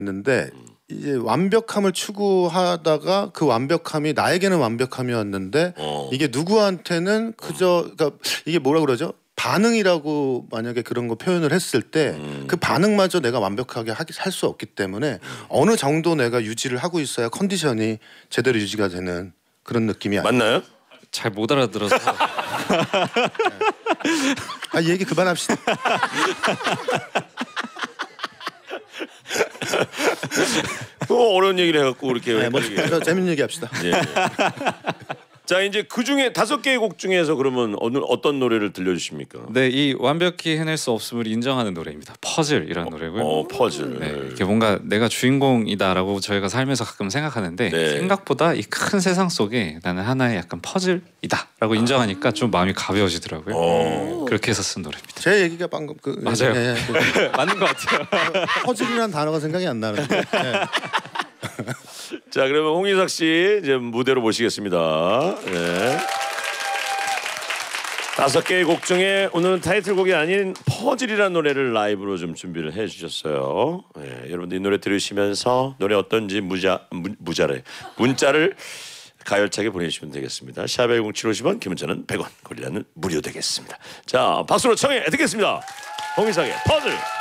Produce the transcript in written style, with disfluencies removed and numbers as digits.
있는데 이제 완벽함을 추구하다가 그 완벽함이 나에게는 완벽함이었는데 이게 누구한테는 그저 그러니까 이게 뭐라 그러죠? 반응이라고 만약에 그런 거 표현을 했을 때 그 반응마저 내가 완벽하게 할 수 없기 때문에 어느 정도 내가 유지를 하고 있어야 컨디션이 제대로 유지가 되는 그런 느낌이 맞나요? 잘 못 알아들어서. 아 얘기 그만합시다. 어려운 얘기를 해갖고 그렇게. 네, 재밌는 얘기 합시다. 예. 자 이제 그 중에 5개의 곡 중에서 그러면 오늘 어떤 노래를 들려주십니까? 네, 이 완벽히 해낼 수 없음을 인정하는 노래입니다. 퍼즐이라는 노래고요. 퍼즐. 네, 이게 뭔가 내가 주인공이다라고 저희가 살면서 가끔 생각하는데 네. 생각보다 이 큰 세상 속에 나는 하나의 약간 퍼즐이다라고 인정하니까 좀 마음이 가벼워지더라고요. 그렇게 해서 쓴 노래입니다. 제 얘기가 방금 맞아요. 맞는 것 같아요. 퍼즐이라는 단어가 생각이 안 나는데. 네. 자 그러면 홍인삭 씨 이제 무대로 모시겠습니다. 네. 5개의 곡 중에 오늘은 타이틀곡이 아닌 퍼즐이라는 노래를 라이브로 좀 준비를 해주셨어요. 네, 여러분들 이 노래 들으시면서 노래 어떤지 문자를 가열차게 보내주시면 되겠습니다. 샵 1077 50원, 기본자는 100원, 고릴라는 무료 되겠습니다. 자 박수로 청해 듣겠습니다. 홍인삭의 퍼즐.